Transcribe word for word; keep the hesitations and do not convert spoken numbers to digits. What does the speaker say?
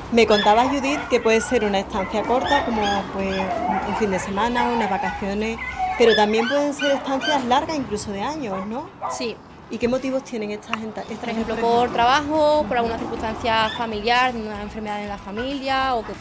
Me contaba Judith que puede ser una estancia corta, como pues un fin de semana, unas vacaciones, pero también pueden ser estancias largas, incluso de años, ¿no? Sí, ¿Y qué motivos tienen estas enta- por estancias, ejemplo, por por ejemplo? trabajo, por alguna circunstancia familiar, una enfermedad en la familia o que